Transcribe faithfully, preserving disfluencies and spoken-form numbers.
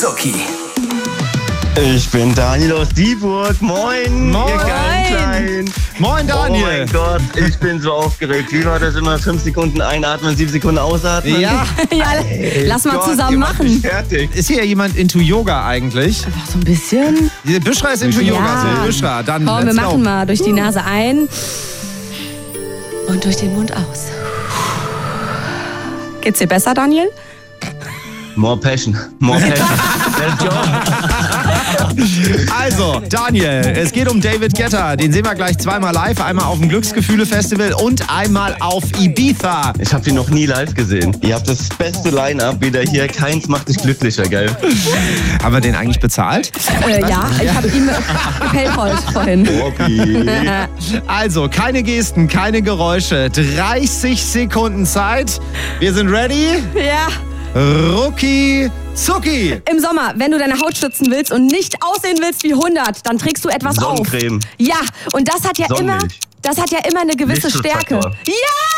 Zucki. Ich bin Daniel aus Dieburg. Moin, Moin. ihr ganz Kleinen. Moin, Daniel. Oh mein Gott, ich bin so aufgeregt. Wie war das immer? Fünf Sekunden einatmen, sieben Sekunden ausatmen? Ja. Ja, lass mal Gott, zusammen ihr macht mich machen. fertig. Ist hier jemand into Yoga eigentlich? Ach, so ein bisschen. Die Büschra ist into Ja. Yoga. So, Büschra, dann Komm, wir let's machen go. mal durch die Nase ein und durch den Mund aus. Geht's dir besser, Daniel? More passion, more passion. Let's go. Also, Daniel, es geht um David Guetta. Den sehen wir gleich zweimal live. Einmal auf dem Glücksgefühle-Festival und einmal auf Ibiza. Ich habe ihn noch nie live gesehen. Ihr habt das beste Line-Up wieder hier. Keins macht dich glücklicher, gell? Haben wir den eigentlich bezahlt? Äh, ja, ich habe ihm gepaypalt vorhin. Bobby. Also, keine Gesten, keine Geräusche. dreißig Sekunden Zeit. Wir sind ready. Ja. Rucki Zucki. Im Sommer, wenn du deine Haut schützen willst und nicht aussehen willst wie hundert, dann trägst du etwas auf. Sonnencreme. Ja, und das hat ja immer, Sonnenmilch. das hat ja immer eine gewisse Stärke. Lichtschutzfaktor. Ja!